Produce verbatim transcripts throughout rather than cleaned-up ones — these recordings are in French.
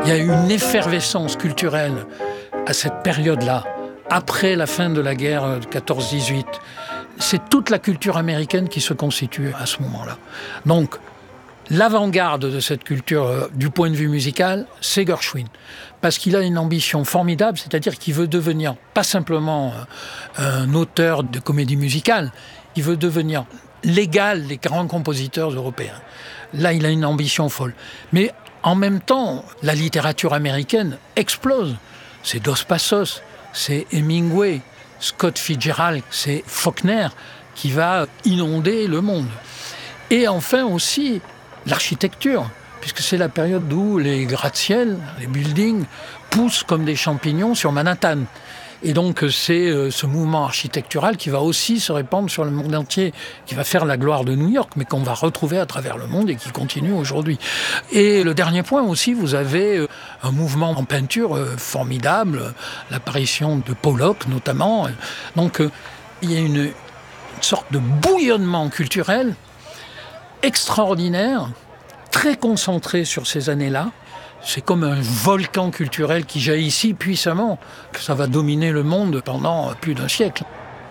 Il y a eu une effervescence culturelle à cette période-là, après la fin de la guerre de quatorze dix-huit. C'est toute la culture américaine qui se constitue à ce moment-là. Donc, l'avant-garde de cette culture, euh, du point de vue musical, c'est Gershwin. Parce qu'il a une ambition formidable, c'est-à-dire qu'il veut devenir pas simplement euh, un auteur de comédie musicale, il veut devenir l'égal des grands compositeurs européens. Là, il a une ambition folle. Mais en même temps, la littérature américaine explose. C'est Dos Passos, c'est Hemingway, Scott Fitzgerald, c'est Faulkner qui va inonder le monde. Et enfin aussi, l'architecture, puisque c'est la période où les gratte-ciel, les buildings, poussent comme des champignons sur Manhattan. Et donc c'est euh, ce mouvement architectural qui va aussi se répandre sur le monde entier, qui va faire la gloire de New York, mais qu'on va retrouver à travers le monde et qui continue aujourd'hui. Et le dernier point aussi, vous avez euh, un mouvement en peinture euh, formidable, l'apparition de Pollock notamment. Donc euh, il y a une, une sorte de bouillonnement culturel extraordinaire, très concentré sur ces années-là. C'est comme un volcan culturel qui jaillit si puissamment que ça va dominer le monde pendant plus d'un siècle.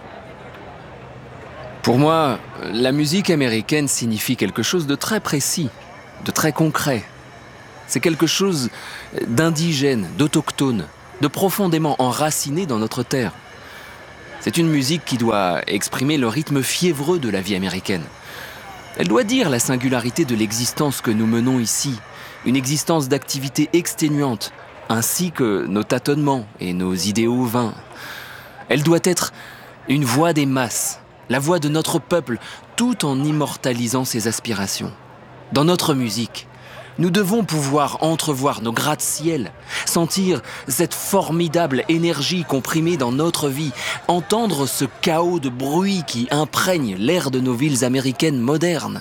Pour moi, la musique américaine signifie quelque chose de très précis, de très concret. C'est quelque chose d'indigène, d'autochtone, de profondément enraciné dans notre terre. C'est une musique qui doit exprimer le rythme fiévreux de la vie américaine. Elle doit dire la singularité de l'existence que nous menons ici, une existence d'activité exténuante, ainsi que nos tâtonnements et nos idéaux vains. Elle doit être une voix des masses, la voix de notre peuple, tout en immortalisant ses aspirations. Dans notre musique, nous devons pouvoir entrevoir nos gratte-ciel, sentir cette formidable énergie comprimée dans notre vie, entendre ce chaos de bruit qui imprègne l'air de nos villes américaines modernes.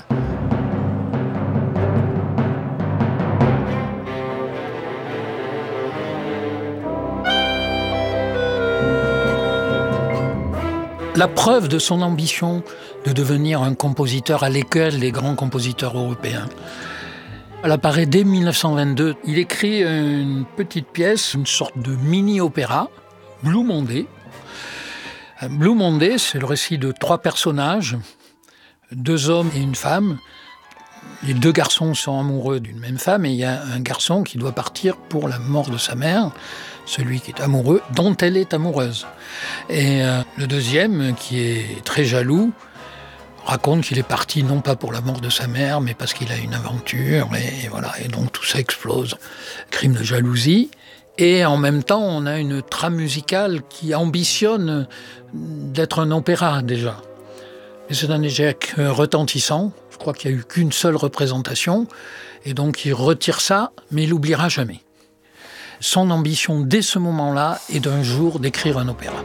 La preuve de son ambition de devenir un compositeur à l'école des grands compositeurs européens. Elle apparaît dès mille neuf cent vingt-deux. Il écrit une petite pièce, une sorte de mini-opéra, Blue Monday. Blue Monday, c'est le récit de trois personnages, deux hommes et une femme. Les deux garçons sont amoureux d'une même femme et il y a un garçon qui doit partir pour la mort de sa mère, celui qui est amoureux, dont elle est amoureuse. Et euh, le deuxième, qui est très jaloux, raconte qu'il est parti non pas pour la mort de sa mère, mais parce qu'il a une aventure, et, et voilà. Et donc tout ça explose. Crime de jalousie. Et en même temps, on a une trame musicale qui ambitionne d'être un opéra, déjà. Mais c'est un échec retentissant. Je crois qu'il n'y a eu qu'une seule représentation. Et donc il retire ça, mais il l'oubliera jamais. Son ambition, dès ce moment-là, est d'un jour d'écrire un opéra.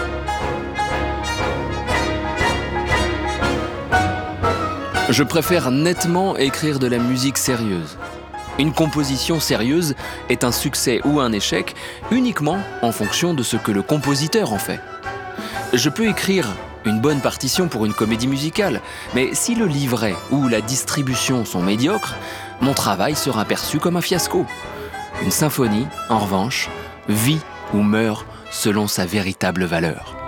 Je préfère nettement écrire de la musique sérieuse. Une composition sérieuse est un succès ou un échec uniquement en fonction de ce que le compositeur en fait. Je peux écrire une bonne partition pour une comédie musicale, mais si le livret ou la distribution sont médiocres, mon travail sera perçu comme un fiasco. Une symphonie, en revanche, vit ou meurt selon sa véritable valeur.